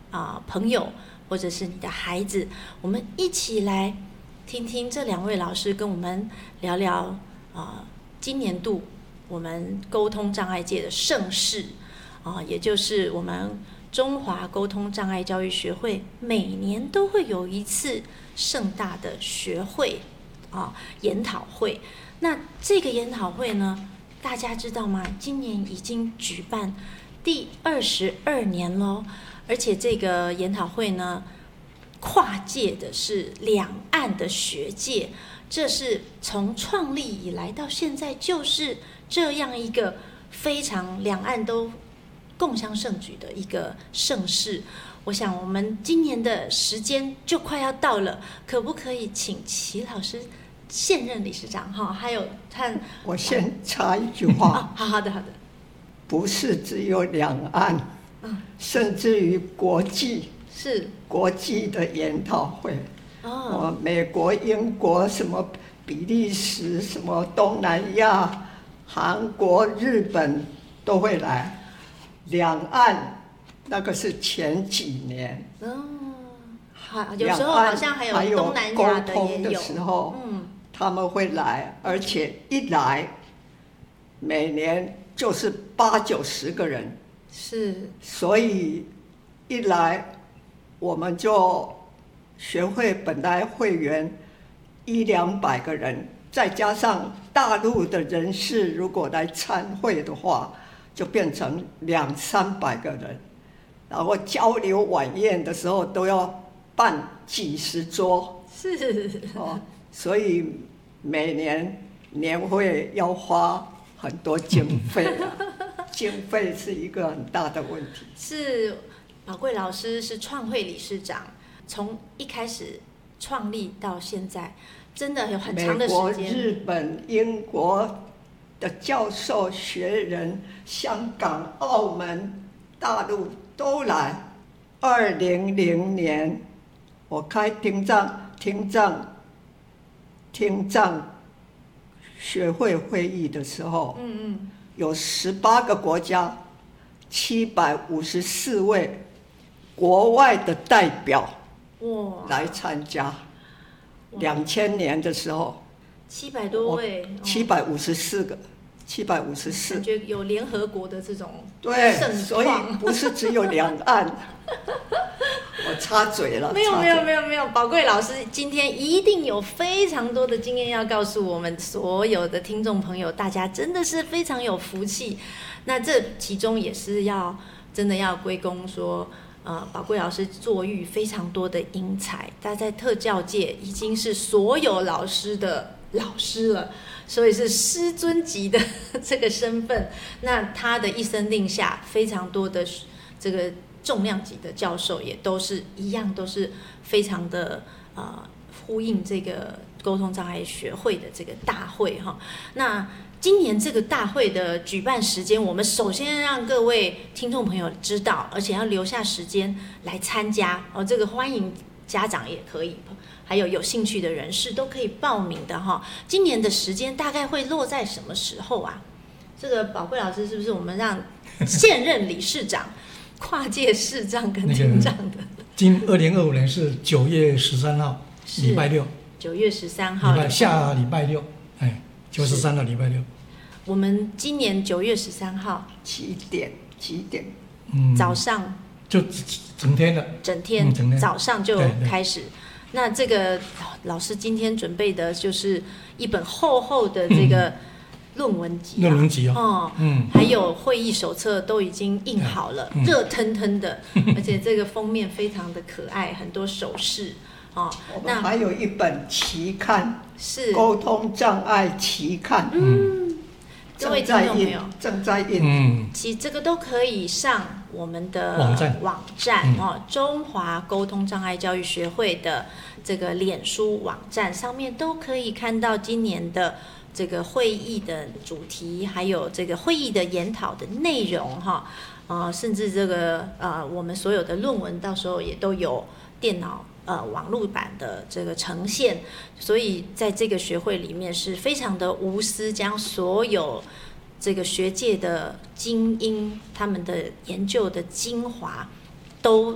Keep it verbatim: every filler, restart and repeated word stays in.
啊、呃、朋友，或者是你的孩子，我们一起来听听这两位老师跟我们聊聊啊、呃、今年度我们沟通障碍界的盛事啊、呃，也就是我们中华沟通障碍教育学会每年都会有一次盛大的学会啊研讨会。那这个研讨会呢，大家知道吗？今年已经举办第二十二年喽，而且这个研讨会呢，跨界的是两岸的学界，这是从创立以来到现在就是这样一个非常两岸都共襄盛举的一个盛事。我想我们今年的时间就快要到了，可不可以请齐老师现任理事长哈，还有看我先插一句话。 哦，好好的好的， 不是只有两岸，嗯，甚至于国际是国际的研讨会， 哦， 美国、英国、什么比利时、什么东南亚、韩国、日本都会来。两岸那个是前几年， 哦，好，有时候好像还有东南亚的也有， 的时候， 嗯， 他们会来，而且一来，每年就是八九十个人， 是， 所以一来，我们就学会本来会员一两百个人，再加上大陆的人士如果来参会的话，就变成两三百个人，然后交流晚宴的时候都要办几十桌， 是， 哦，所以每年年会要花很多经费啊，经费是一个很大的问题。 是，宝贵老师是创会理事长，从一开始创立到现在，真的有很长的时间。 美国、日本、英国的教授、学人，香港、澳门、大陆都来。二零零年，我开听障听障听障学会会议的时候， 嗯嗯， 有十八个国家，七百五十四位国外的代表哇来参加。两千年的时候， 七百多位， 七百五十四个，七百五十四， 感觉有联合国的这种对， 盛所以况。 不是只有两岸。我插嘴了， 没有插嘴没有没有没有，宝贵老师今天一定有非常多的经验要告诉我们所有的听众朋友，大家真的是非常有福气。那这其中也是要真的要归功说，呃，宝贵老师坐育非常多的英才，他在特教界已经是所有老师的老师了，所以是师尊级的这个身份。那他的一声令下，非常多的这个重量级的教授也都是一样，都是非常的呃呼应这个沟通障碍学会的这个大会哈。那今年这个大会的举办时间，我们首先让各位听众朋友知道，而且要留下时间来参加哦。这个欢迎家长也可以，还有有兴趣的人士都可以报名的哈。今年的时间大概会落在什么时候啊？这个宝贵老师是不是我们让现任理事长跨界视障跟听障的？ 今二零二五年是九月十三号，礼拜六。 九月十三号， 礼拜下礼拜六，哎，九月十三号礼拜六。 我们今年九月十三号几点？几点？ 嗯， 早上就整天的， 整天， 嗯、整天早上就开始。那这个老师今天准备的就是一本厚厚的这个论文集、啊， 论文集哦， 哦， 嗯， 还有会议手册都已经印好了， 嗯、 热腾腾的，而且这个封面非常的可爱，很多手势。哦， 我们还有一本期刊， 是沟通障碍期刊， 嗯，各位听众朋友正在印， 嗯， 其实这个都可以上我们的网站， 网站哦，中华沟通障碍教育学会的这个脸书网站上面都可以看到今年的这个会议的主题，还有这个会议的研讨的内容哈，呃，甚至这个呃我们所有的论文到时候也都有电脑。呃，网络版的这个呈现，所以在这个学会里面是非常的无私，将所有这个学界的精英他们的研究的精华都